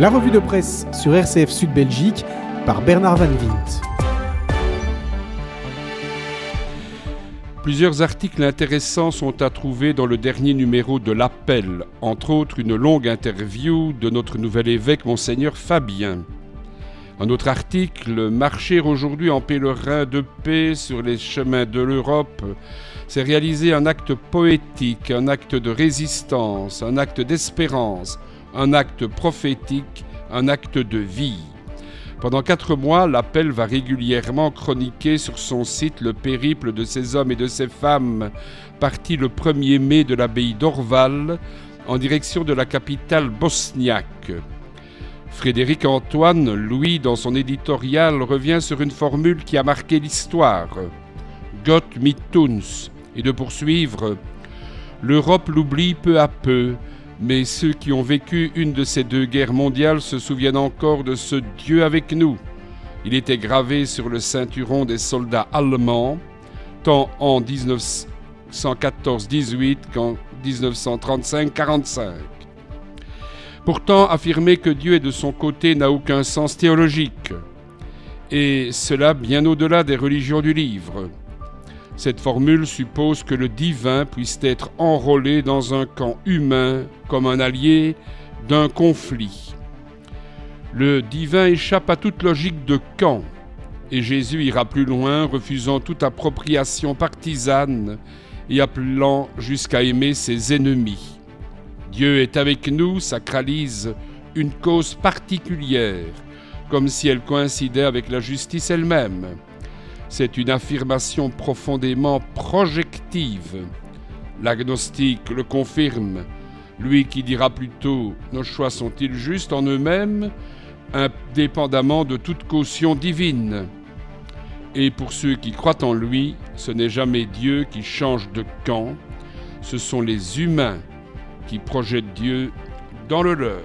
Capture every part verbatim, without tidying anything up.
La revue de presse sur R C F Sud Belgique par Bernard Van Wint. Plusieurs articles intéressants sont à trouver dans le dernier numéro de l'Appel, entre autres une longue interview de notre nouvel évêque, Monseigneur Fabien. Un autre article, Marcher aujourd'hui en pèlerin de paix sur les chemins de l'Europe, c'est réaliser un acte poétique, un acte de résistance, un acte d'espérance, un acte prophétique, un acte de vie. Pendant quatre mois, l'Appel va régulièrement chroniquer sur son site le périple de ces hommes et de ces femmes partis le premier mai de l'abbaye d'Orval en direction de la capitale bosniaque. Frédéric Antoine, lui, dans son éditorial, revient sur une formule qui a marqué l'histoire. Gott mit uns, et de poursuivre « L'Europe l'oublie peu à peu, mais ceux qui ont vécu une de ces deux guerres mondiales se souviennent encore de ce Dieu avec nous. Il était gravé sur le ceinturon des soldats allemands, tant en dix-neuf cent quatorze dix-huit qu'en dix-neuf cent trente-cinq quarante-cinq. Pourtant, affirmer que Dieu est de son côté n'a aucun sens théologique, et cela bien au-delà des religions du livre. Cette formule suppose que le divin puisse être enrôlé dans un camp humain comme un allié d'un conflit. Le divin échappe à toute logique de camp, et Jésus ira plus loin, refusant toute appropriation partisane et appelant jusqu'à aimer ses ennemis. Dieu est avec nous sacralise une cause particulière, comme si elle coïncidait avec la justice elle-même. C'est une affirmation profondément projective. L'agnostique le confirme, lui qui dira plutôt « Nos choix sont-ils justes en eux-mêmes, indépendamment de toute caution divine ?» Et pour ceux qui croient en lui, ce n'est jamais Dieu qui change de camp, ce sont les humains qui projettent Dieu dans le leur.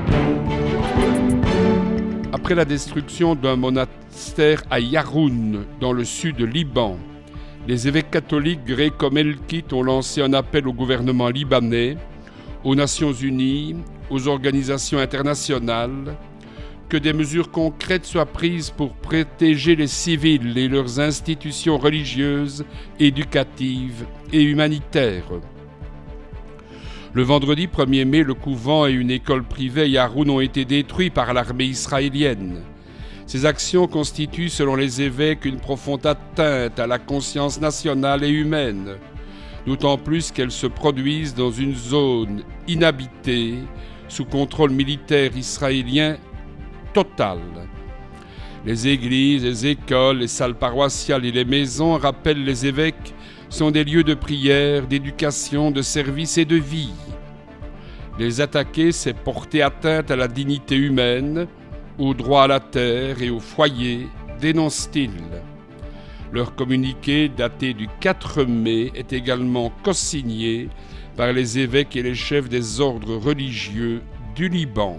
Après la destruction d'un monastère à Yaroun, dans le sud Liban, les évêques catholiques grecs comme Elkit ont lancé un appel au gouvernement libanais, aux Nations Unies, aux organisations internationales, que des mesures concrètes soient prises pour protéger les civils et leurs institutions religieuses, éducatives et humanitaires. Le vendredi premier mai, le couvent et une école privée à Yaroun ont été détruits par l'armée israélienne. Ces actions constituent, selon les évêques, une profonde atteinte à la conscience nationale et humaine, d'autant plus qu'elles se produisent dans une zone inhabitée, sous contrôle militaire israélien total. Les églises, les écoles, les salles paroissiales et les maisons, rappellent les évêques, sont des lieux de prière, d'éducation, de service et de vie. Les attaquer, c'est porter atteinte à la dignité humaine, au droit à la terre et au foyer, dénoncent-ils. Leur communiqué, daté du quatre mai, est également co-signé par les évêques et les chefs des ordres religieux du Liban.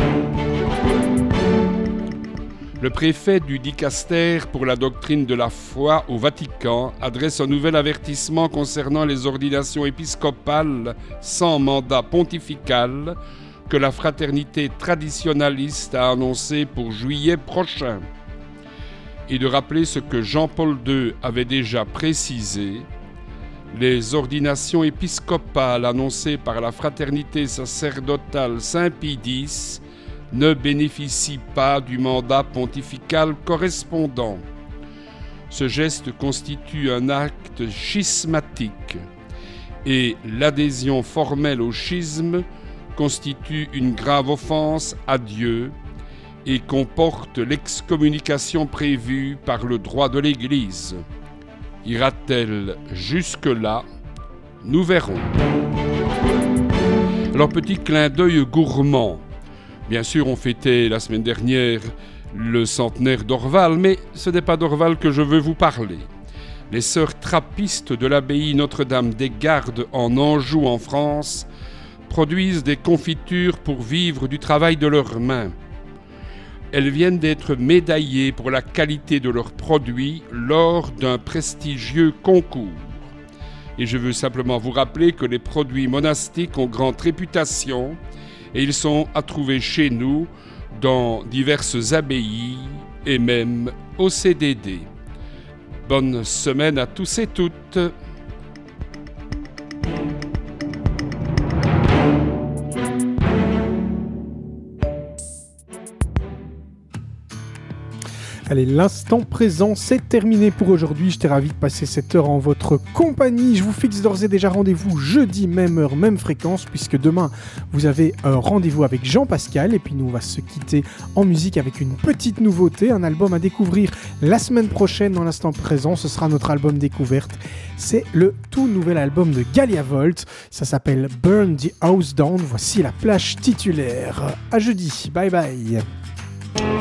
Le préfet du dicaster pour la doctrine de la foi au Vatican adresse un nouvel avertissement concernant les ordinations épiscopales sans mandat pontifical que la fraternité traditionnaliste a annoncé pour juillet prochain. Et de rappeler ce que Jean-Paul deux avait déjà précisé, les ordinations épiscopales annoncées par la fraternité sacerdotale Saint-Pie X ne bénéficie pas du mandat pontifical correspondant. Ce geste constitue un acte schismatique et l'adhésion formelle au schisme constitue une grave offense à Dieu et comporte l'excommunication prévue par le droit de l'Église. Ira-t-elle jusque-là? Nous verrons. Alors, petit clin d'œil gourmand. Bien sûr, on fêtait la semaine dernière le centenaire d'Orval, mais ce n'est pas d'Orval que je veux vous parler. Les sœurs trappistes de l'abbaye Notre-Dame des Gardes en Anjou, en France, produisent des confitures pour vivre du travail de leurs mains. Elles viennent d'être médaillées pour la qualité de leurs produits lors d'un prestigieux concours. Et je veux simplement vous rappeler que les produits monastiques ont grande réputation et ils sont à trouver chez nous dans diverses abbayes et même au C D D. Bonne semaine à tous et toutes. Allez, l'instant présent, c'est terminé pour aujourd'hui. J'étais ravi de passer cette heure en votre compagnie. Je vous fixe d'ores et déjà rendez-vous jeudi, même heure, même fréquence, puisque demain, vous avez un rendez-vous avec Jean-Pascal. Et puis nous, on va se quitter en musique avec une petite nouveauté, un album à découvrir la semaine prochaine dans l'instant présent. Ce sera notre album découverte. C'est le tout nouvel album de Galia Volt. Ça s'appelle Burn the House Down. Voici la plage titulaire. À jeudi. Bye bye.